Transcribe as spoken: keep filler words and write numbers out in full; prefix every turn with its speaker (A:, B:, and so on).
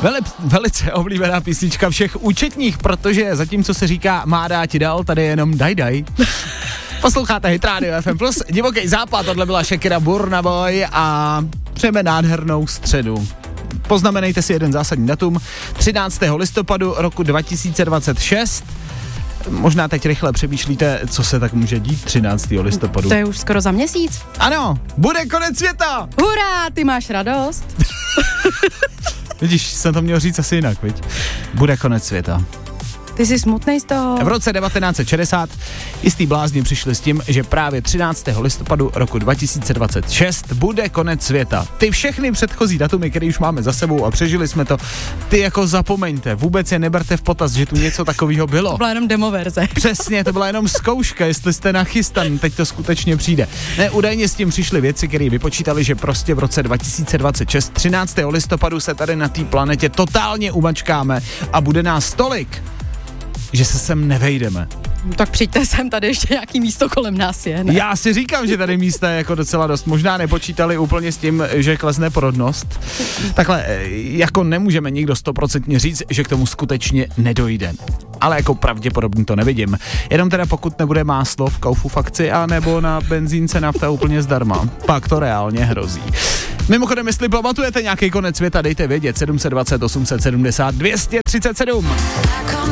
A: Veli, velice oblíbená písnička všech účetních, protože zatímco se říká má dá ti dal, tady je jenom daj daj. Posloucháte Hit Radio F M plus, Divoký západ, tohle byla Shakira, Burna Boy a přejeme nádhernou středu. Poznamenejte si jeden zásadní datum, třináctého listopadu roku dva tisíce dvacet šest. Možná teď rychle přemýšlíte, co se tak může dít třináctého listopadu.
B: To je už skoro za měsíc.
A: Ano, bude konec světa!
B: Hurá, ty máš radost.
A: Vidíš, jsem to měl říct asi jinak, viď? Bude konec světa.
B: Ty jsi smutnej z toho.
A: V roce devatenáct set šedesát jistý blázni přišli s tím, že právě třináctého listopadu roku dva tisíce dvacet šest bude konec světa. Ty všechny předchozí datumy, které už máme za sebou a přežili jsme to, ty jako zapomeňte, vůbec je neberte v potaz, že tu něco takového bylo.
B: To byla jenom demoverze.
A: Přesně, to byla jenom zkouška, jestli jste nachystan, teď to skutečně přijde. Ne, údajně s tím přišly věci, které vypočítali, že prostě v roce dva tisíce dvacet šest, třináctého listopadu se tady na té planetě totálně umačkáme a bude nás tolik, že se sem nevejdeme.
B: Tak přijďte sem, tady ještě nějaký místo kolem nás je, ne?
A: Já si říkám, že tady místa je jako docela dost. Možná nepočítali úplně s tím, že klesne porodnost. Takhle, jako nemůžeme nikdo stoprocentně říct, že k tomu skutečně nedojde. Ale jako pravděpodobně to nevidím. Jenom teda pokud nebude máslo v Kaufu v akci a nebo na benzínce nafta úplně zdarma. Pak to reálně hrozí. Mimochodem, jestli pamatujete nějaký konec světa, dejte vědět sedm set dvacet, osm set sedmdesát, dvě stě třicet sedm.